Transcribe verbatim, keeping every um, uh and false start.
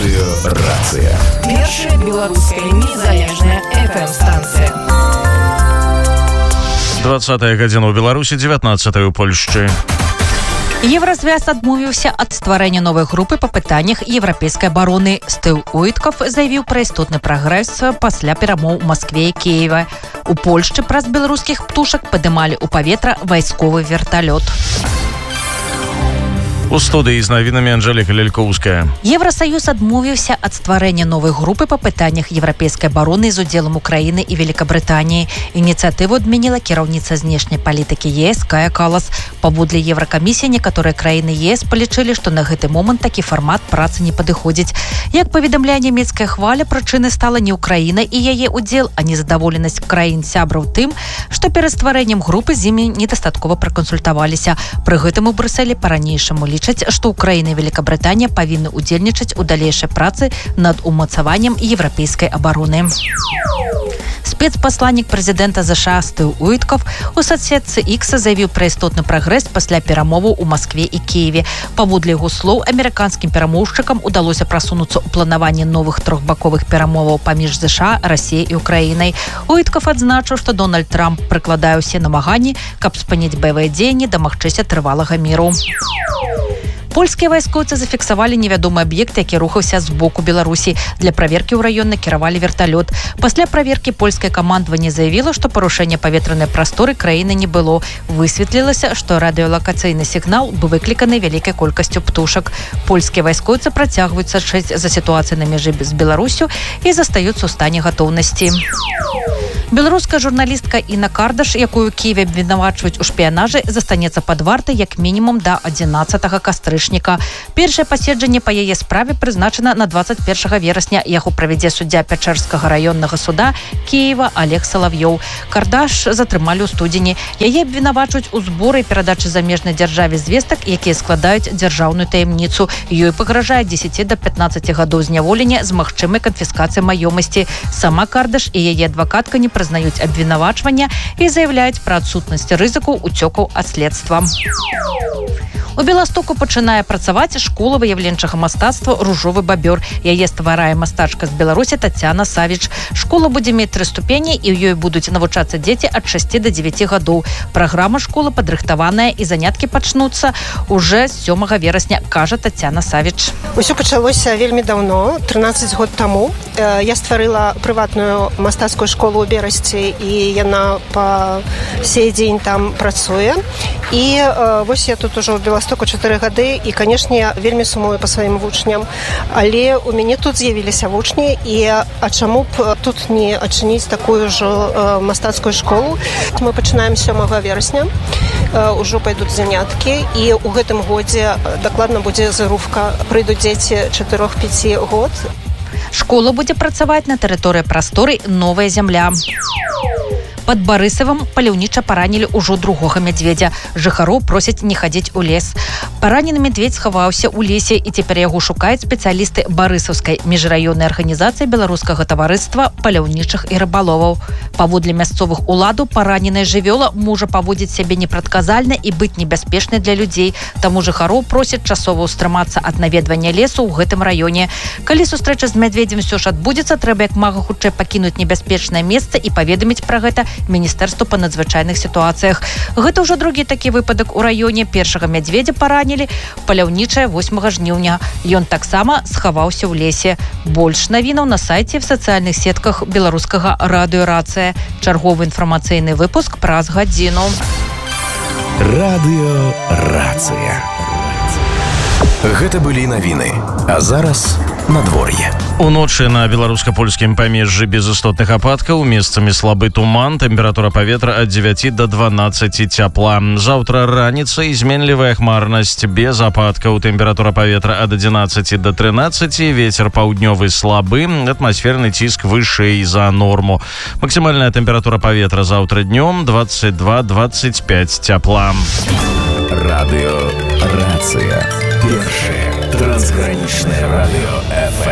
Радыёрацыя. Першая беларуская незалежная эф эм-станцыя. двадцатая гадзіна ў Беларусі, дзевятнаццатая ў Польшчы. Евразвяз адмовіўся ад стварэння новай групы па пытаннях еўрапейскай абароны. Стыў Уітков заявіў пра істотны прагрэс пасля перамоў у Маскве і Кієве. У Польшчы праз беларускіх птушак падымалі ў паветра вайсковы верталёт. У студыі з навінамі Анжэліка Лялькоўская. Евросоюз адмовіўся ад стварэння новай групы па пытаннях еўрапейскай абароны з удзелам Украіны і Великабрытаніі. Ініцыятыву адмяніла кіраўніца знешняй палітыкі ЕС Кая Калас. Паводле Еўракамісіі некаторыя краіны ЕС палічылі, што на гэты момант такі фармат працы не падыходзіць. Як паведамляе нямецкая хваля, прычынай стала не Украіна і яе удзел, а незадаволенасць краін сябраў тым, што перад стварэннем групы з імі недастаткова пракансультаваліся. Пры гэтым у Брюсселі па-ранейшаму лічаць, што Украіна і Великабрытанія павінны удзельнічаць у далейшай працы над умацаваннем еўрапейскай абароны. Спецпасланнік прэзідэнта ЗША Стыў Уітков у соцсетцы X заявіў пра істотны прагрэс пасля перамоваў у Маскве і Кієве. Паводле яго слоў, амерыканскім перамоўшчыкам удалося прасунуцца ў планаванні новых трохбаковых перамоваў паміж ЗША, Расіяй і Украінай. Уітков адзначыў, што Дональд Трамп прыкладае ўсе намаганні, каб спыніць баявыя дзеянні, дамагчыся трывалага міру. Польскія вайскоўцы зафіксавалі невядомы аб'ект, які рухаўся з боку Беларусі. Для праверкі ў раён накіравалі верталёт. Пасля праверкі польскае камандаванне заявіла, што парушэння паветранай прасторы краіны не было. Высветлілася, што радыёлакацыйны сігнал быў выкліканы вялікай колькасцю птушак. Польскія вайскоўцы працягваюць сачыць за сітуацыяй на мяжы з Беларусю і застаюцца ў стане гатоўнасці. Беларуская журналістка Інна Кардаш, якую ў Кіеве абвінавачваюць у шпіянажы, застанецца пад вартай як мінімум да адзінаццатага кастрычніка. Першае паседжанне па яе справе прызначана на дваццаць першага верасня. Яго правядзе суддзя Пячэрскага раённага суда Кіева Олег Салав'ёў. Кардаш затрымалі ў студзені. Яе абвінавачваюць у зборы і перадачы замежнай дзяржаве звестак, якія складаюць дзяржаўную таямніцу. Ёй пагражае дзесяці да пятнаццаці гадоў зняволення з магчымай канфіскацыяй маёмасці. Сама Кардаш і яе адвакатка не прызнаюць абвінавачвання і заяўляюць пра адсутнасць рызыку ўцёкаў ад следства. У Беластоку пачынае працаваць школа выяўленчага мастацтва «Ружовы бабёр». Яе стварае мастачка з Беларусі Тацяна Савіч. Школа будзе мець тры ступені, і ў ёй будуць навучацца дзеці ад шасці да дзевяці гадоў. Праграма школы падрыхтаваная, і заняткі пачнуцца уже з сёмага верасня, кажа Тацяна Савіч. Усё пачалося вельмі даўно, трынаццаць год таму. Я стварыла прыватную мастацкую школу ў Берасці, і яна па сей дзень там працуе. І вось я тут ужо ў Беластоку Стоку чатыры гады, і, канешне, я вельмі сумую па сваім вучням. Але у мяне тут з'явіліся вучні, і а чаму б тут не адчыніць такую ж мастацкую школу? Мы пачынаем сёмага верасня, ужо пайдуць заняткі, і ў гэтым годзе дакладна будзе зарубка. Прыйдуць дзеці чатырох-пяці год. Школа будзе працаваць на тэрыторыі прасторы «Новая зямля». Пад Барысавым паляўніча паранілі ўжо другога мядзведзя. Жыхароў просяць не хадзіць у лес. Паранены мядзведзь схаваўся ў лесе, і цяпер яго шукаюць спецыялісты Барысаўскай міжраённай арганізацыі беларускага таварыства паляўнічых і рыбаловаў. Паводле мясцовых уладаў параненая жывёла можа паводзіць сябе непрадказальна і быць небяспечнай для людзей. Таму жыхароў просяць часова ўстрымацца ад наведвання лесу ў гэтым раёне. Калі сустрэча з мядзведзем усё ж адбудзецца, трэба як мага хутчэй пакінуць небяспечнае месца і паведаміць пра гэта Міністэрству па надзвычайных сітуацыях. Гэта ўжо другі такі выпадак у раёне. Першага мядзведзя паранілі паляўнічае восьмага жніўня. Ён таксама схаваўся ў лесе. Больш навінаў на сайце і в сацыяльных сетках беларускага радыёрацыя. Чарговы інфармацыйны выпуск праз гадзіну. Радыёрацыя. Гэта былі навіны. А зараз надвор'е. Уночы на беларуска-польскім памежжы без істотных ападкаў, месцамі слабы туман, тэмпература паветра ад дзевяці да дванаццаці цяпла. Заўтра раніцай зменлівая хмарнасць без ападкаў, тэмпература паветра ад адзінаццаці да трынаццаці, вецер паўднёвы слабы, атмасферны ціск вышэй за норму. Максімальная тэмпература паветра заўтра днём дваццаць два - дваццаць пяць цяпла. Радыёрацыя. Першае трансгранічнае радыё эф эм.